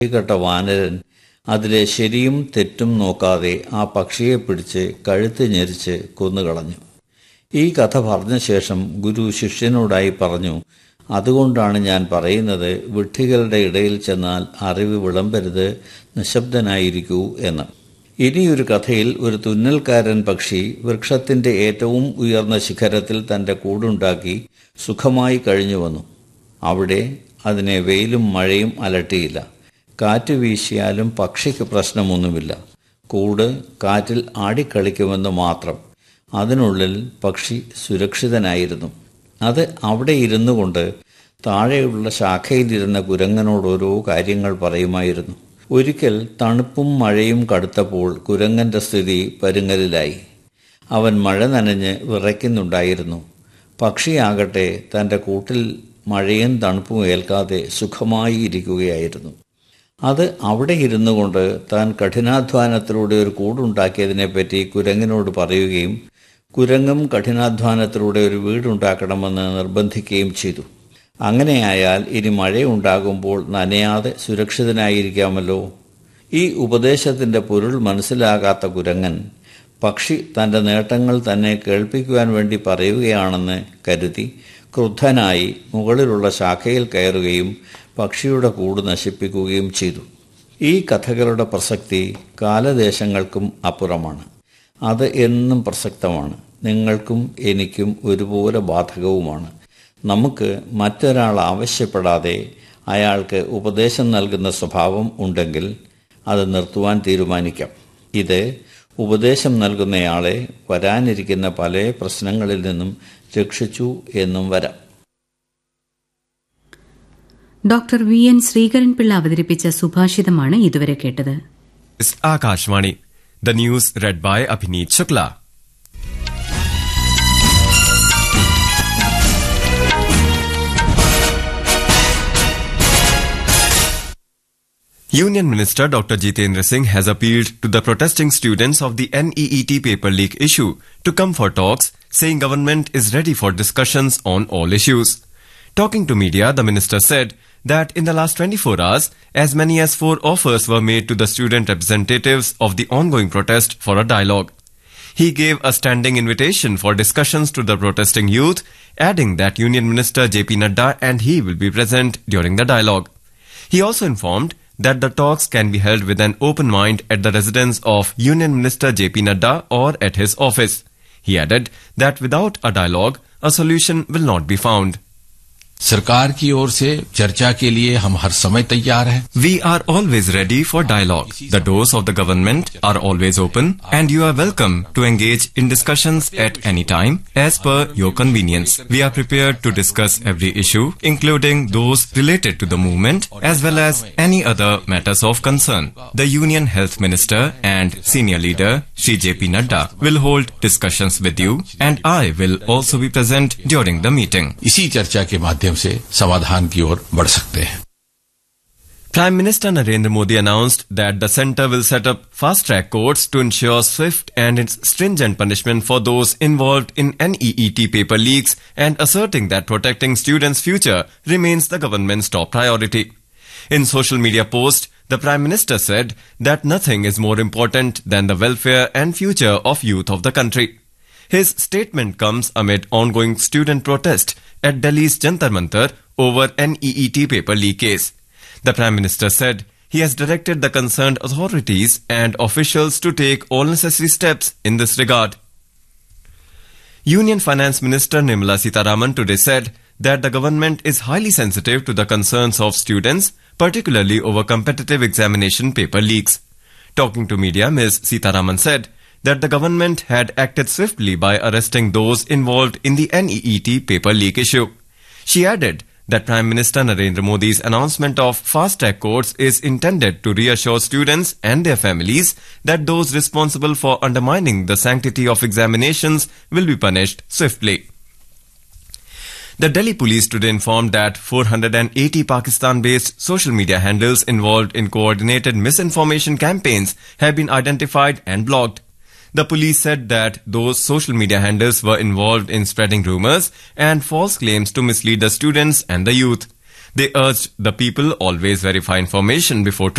കേട്ട വാനരൻ അതിലെ ശരിയും തെറ്റും നോക്കാതെ ആ പക്ഷിയെ പിടിച്ച് കഴുത്ത് ഞെരിച്ച് കൊന്നുകളഞ്ഞു. ഈ കഥ പറഞ്ഞ ശേഷം ഗുരു ശിഷ്യനോടായി പറഞ്ഞു, അതുകൊണ്ടാണ് ഞാൻ പറയുന്നത്, വിഡ്ഢികളുടെ ഇടയിൽ ചെന്നാൽ അറിവ് വിളമ്പരുത്, നിശബ്ദനായിരിക്കൂ എന്ന്. ഇനിയൊരു കഥയിൽ ഒരു തുന്നൽക്കാരൻ പക്ഷി വൃക്ഷത്തിന്റെ ഏറ്റവും ഉയർന്ന ശിഖരത്തിൽ തന്റെ കൂടുണ്ടാക്കി സുഖമായി കഴിഞ്ഞു വന്നു. അവിടെ അതിനെ വെയിലും മഴയും അലട്ടിയില്ല. കാറ്റ് വീശിയാലും പക്ഷിക്ക് പ്രശ്നമൊന്നുമില്ല. കൂട് കാറ്റിൽ ആടിക്കളിക്കുമെന്ന് മാത്രം. അതിനുള്ളിൽ പക്ഷി സുരക്ഷിതനായിരുന്നു. അത് അവിടെ ഇരുന്നു കൊണ്ട് താഴെയുള്ള ശാഖയിലിരുന്ന കുരങ്ങനോട് ഓരോ കാര്യങ്ങൾ പറയുമായിരുന്നു. ഒരിക്കൽ തണുപ്പും മഴയും കടുത്തപ്പോൾ കുരങ്ങന്റെ സ്ഥിതി പരുങ്ങലിലായി. അവൻ മഴ നനഞ്ഞ് വിറയ്ക്കുന്നുണ്ടായിരുന്നു. പക്ഷിയാകട്ടെ തൻ്റെ കൂട്ടിൽ മഴയും തണുപ്പും ഏൽക്കാതെ സുഖമായി ഇരിക്കുകയായിരുന്നു. അത് അവിടെ ഇരുന്നു കൊണ്ട് താൻ കഠിനാധ്വാനത്തിലൂടെ ഒരു കൂടുണ്ടാക്കിയതിനെപ്പറ്റി കുരങ്ങിനോട് പറയുകയും കുരങ്ങും കഠിനാധ്വാനത്തിലൂടെ ഒരു വീടുണ്ടാക്കണമെന്ന് നിർബന്ധിക്കുകയും ചെയ്തു. അങ്ങനെയായാൽ ഇനി മഴയുണ്ടാകുമ്പോൾ നനയാതെ സുരക്ഷിതനായിരിക്കാമല്ലോ. ഈ ഉപദേശത്തിൻ്റെ പൊരുൾ മനസ്സിലാകാത്ത കുരങ്ങൻ പക്ഷി തൻ്റെ നേട്ടങ്ങൾ തന്നെ കേൾപ്പിക്കുവാൻ വേണ്ടി പറയുകയാണെന്ന് കരുതി ക്രുദ്ധനായി മുകളിലുള്ള ശാഖയിൽ കയറുകയും പക്ഷിയുടെ കൂട് നശിപ്പിക്കുകയും ചെയ്തു. ഈ കഥകളുടെ പ്രസക്തി കാലദേശങ്ങൾക്കും അപ്പുറമാണ്. അത് എന്നും പ്രസക്തമാണ്. നിങ്ങൾക്കും എനിക്കും ഒരുപോലെ ബാധകവുമാണ്. നമുക്ക് മറ്റൊരാൾ ആവശ്യപ്പെടാതെ അയാൾക്ക് ഉപദേശം നൽകുന്ന സ്വഭാവം ഉണ്ടെങ്കിൽ അത് നിർത്തുവാൻ തീരുമാനിക്കാം. ഇത് ഉപദേശം നൽകുന്നയാളെ വരാനിരിക്കുന്ന പല പ്രശ്നങ്ങളിൽ നിന്നും രക്ഷിച്ചു എന്നും വരാം. ഡോക്ടർ വി എൻ ശ്രീകരൻപിള്ള അവതരിപ്പിച്ച സുഭാഷിതമാണ് ഇതുവരെ കേട്ടത്. Akashvani. The news read by Abhineet Shukla. Union Minister Dr. Jitendra Singh has appealed to the protesting students of the NEET paper leak issue to come for talks, saying government is ready for discussions on all issues. Talking to media, the minister said that in the last 24 hours, as many as 4 offers were made to the student representatives of the ongoing protest for a dialogue. He gave a standing invitation for discussions to the protesting youth, adding that Union Minister JP Nadda and he will be present during the dialogue. He also informed that the talks can be held with an open mind at the residence of Union Minister JP Nadda or at his office. He added that without a dialogue, a solution will not be found. सरकार की ओर से चर्चा के लिए हम हर समय तैयार हैं. We are always ready for dialogue. The doors of the government are always open and you are welcome to engage in discussions at any time as per your convenience. We are prepared to discuss every issue, including those related to the movement as well as any other matters of concern. The Union Health Minister and Senior Leader Shri JP Nadda will hold discussions with you and I will also be present during the meeting. इसी चर्चा के माध्यम से समाधान की ओर बढ़ सकते हैं. Prime Minister Narendra Modi announced that the centre will set up fast-track courts to ensure swift and stringent punishment for those involved in NEET paper leaks and asserting that protecting students' future remains the government's top priority. In social media post, the Prime Minister said that nothing is more important than the welfare and future of youth of the country. His statement comes amid ongoing student protest at Delhi's Jantar Mantar over NEET paper leak case. The Prime Minister said he has directed the concerned authorities and officials to take all necessary steps in this regard. Union Finance Minister Nirmala Sitharaman today said that the government is highly sensitive to the concerns of students, particularly over competitive examination paper leaks. Talking to media, Ms. Sitharaman said that the government had acted swiftly by arresting those involved in the NEET paper leak issue. She added that Prime Minister Narendra Modi's announcement of fast-track courts is intended to reassure students and their families that those responsible for undermining the sanctity of examinations will be punished swiftly. The Delhi police today informed that 480 Pakistan-based social media handles involved in coordinated misinformation campaigns have been identified and blocked. The police said that those social media handles were involved in spreading rumors and false claims to mislead the students and the youth. They urged the people always verify information before